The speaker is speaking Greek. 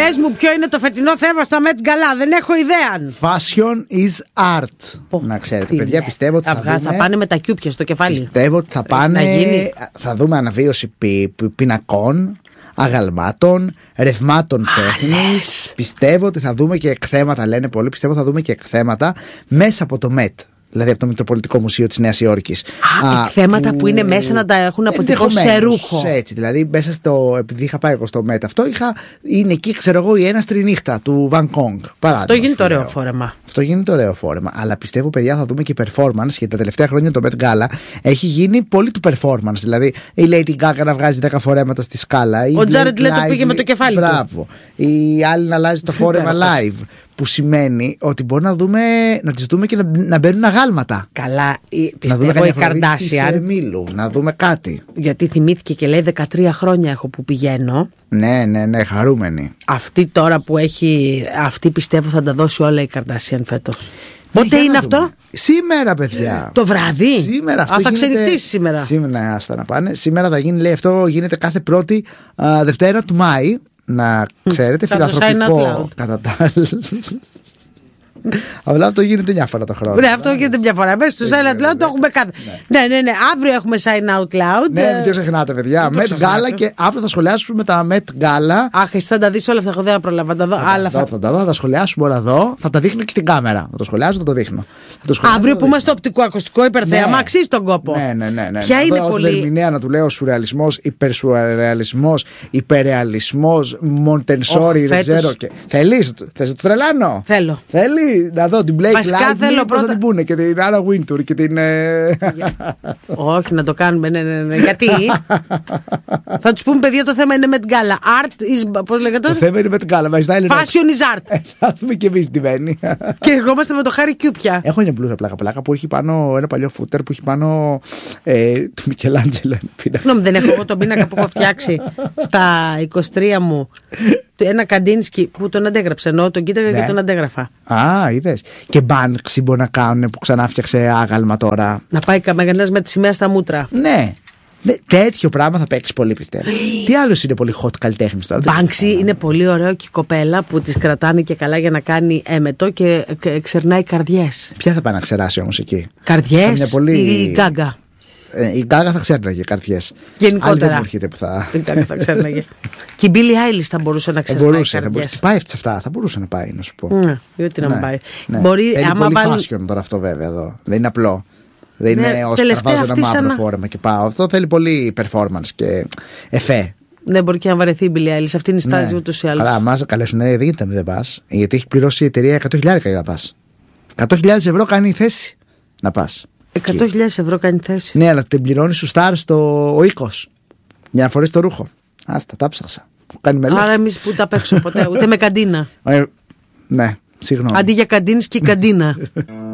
Πες μου ποιο είναι το φετινό θέμα στα Met Gala. Δεν έχω ιδέα. Fashion is art. Να ξέρετε, παιδιά, πιστεύω ότι θα πάνε με τα κιούπια στο κεφάλι. Πιστεύω ότι θα πάνε. Θα δούμε αναβίωση πινακών, αγαλμάτων, ρευμάτων τέχνης. Πιστεύω ότι θα δούμε και εκθέματα, λένε πολλοί. Πιστεύω ότι θα δούμε και εκθέματα μέσα από το Met. Δηλαδή από το Μητροπολιτικό Μουσείο της Νέας Υόρκης. Εκθέματα που είναι μέσα να τα έχουν αποτυπώσει σε ρούχο. Έτσι, δηλαδή μέσα στο. Επειδή είχα πάει εγώ στο Met αυτό, είναι εκεί, ξέρω εγώ, η έναστρη νύχτα του Van Gogh. Αυτό γίνεται ωραίο φόρεμα. Αυτό γίνεται ωραίο φόρεμα. Αλλά πιστεύω, παιδιά, θα δούμε και performance. Γιατί τα τελευταία χρόνια το Met Gala έχει γίνει πολύ του performance. Δηλαδή η Lady Gaga να βγάζει 10 φορέματα στη σκάλα. Ο Jared Leto πήγε με το κεφάλι του. Μπράβο. Η άλλη να αλλάζει το φόρεμα live. Που σημαίνει ότι μπορεί να τις δούμε και να μπαίνουν αγάλματα. Καλά, πιστεύω η Kardashian. Να δούμε κάτι. Γιατί θυμήθηκε και λέει 13 χρόνια έχω που πηγαίνω. Ναι, χαρούμενη. Αυτή τώρα που έχει. Αυτή πιστεύω θα τα δώσει όλα η Kardashian φέτος. Πότε είναι αυτό? Σήμερα, παιδιά. Το βράδυ. Σήμερα. Θα ξενυχτήσει σήμερα. Σήμερα, άστα να πάνε. Σήμερα θα γίνει, λέει, αυτό γίνεται κάθε πρώτη Δευτέρα του Μάη. Να ξέρετε, φιλανθρωπικό κατά τα άλλα. Αλλά αυτό γίνεται μια φορά το χρόνο. Ναι, αυτό γίνεται μια φορά. Μέσα στο Silent Loud το έχουμε κάνει. Ναι. Αύριο έχουμε Sign Out Loud. Ναι, μην το ξεχνάτε, παιδιά. Met Gala και αύριο θα σχολιάσουμε τα Met Gala. Αχ, εσύ θα τα δεις όλα αυτά. Εγώ δεν προλαβαίνω να τα δω. Θα τα δω, θα τα σχολιάσουμε όλα εδώ. Θα τα δείχνω και στην κάμερα. Θα το σχολιάσω, θα το δείχνω. Αύριο που είμαστε στο οπτικό ακουστικό υπερθέαμα, αξίζει τον κόπο. Ναι. Ποια είναι πολύ. Την ερμηνεία να του λέω σουρεαλισμός, υπερσουρεαλισμός, υπερεαλισμός, Μοντενσόρι, δεν ξέρω. Θες να το τρελάνω? Θέλω. Θέλει να δω την Blake Lively, πώς θα την πούνε, και την Anna Wintour και την. Όχι, να το κάνουμε, ναι. Γιατί θα τους πούμε, παιδιά, το θέμα είναι Met Gala. Art is. Πώς λέγεται? Το θέμα είναι Met Gala. Fashion is art. Θα δούμε και εμείς τι μένει. Και ερχόμαστε με το Χάρη Κιούπια. Έχω μια μπλούζα πλάκα που έχει πάνω ένα παλιό φούτερ που έχει πάνω του Μικελάντζελο. Συγγνώμη, δεν έχω εγώ τον πίνακα που έχω φτιάξει στα 23 μου. Ένα Καντίνσκι που τον αντέγραψε, ενώ τον κοίταγα και τον αντέγραφα. Είδες. Και Banksy μπορεί να κάνουν που ξανά φτιάξε άγαλμα τώρα. Να πάει καμεγανές με τη σημαία στα μούτρα. Ναι. Τέτοιο πράγμα θα παίξει πολύ, πιστεύω. Τι άλλο είναι πολύ hot καλλιτέχνης τώρα? Banksy είναι πολύ ωραίο και η κοπέλα που τις κρατάνε και καλά για να κάνει έμετο και ξερνάει καρδιές. Ποια θα πάει να ξεράσει όμως εκεί? Καρδιές ή Γκάγκα? Η Γκάγα θα ξέρναγε καρδιές. Γενικότερα. Δεν μου έρχεται που θα. Η Γκάγα θα ξέρναγε. Και η Billie Eilish θα μπορούσε να ξέρναγε καρδιές. Και πάει αυτά. Θα μπορούσε να πάει, να σου πω. Ναι, γιατί να μην πάει. Θέλει πολύ fashion τώρα αυτό, βέβαια, εδώ. Δεν είναι απλό. Δεν είναι ως καρβάζω ένα μαύρο φόρεμα και πάω. Αυτό θέλει πολύ performance και εφέ. Δεν μπορεί και να βαρεθεί η Billie Eilish. Αυτή είναι η στάση ούτως ή άλλως. Αλλά μας καλέσουν, δεν γίνεται να δεν πας. Γιατί έχει πληρώσει η εταιρεία 100.000 για να πας. 100.000 ευρώ κάνει η θέση να πας. 100.000 ευρώ κάνει θέση. Ναι, αλλά την πληρώνει σου στάρ ο οίκος για να φορέσει το ρούχο. Άστα, τα ψάξα. Κάνει μελέτη. Άρα εμείς που τα παίξω ποτέ, ούτε με καντίνα. Ναι, συγγνώμη. Αντί για Καντίνσκι, καντίνα.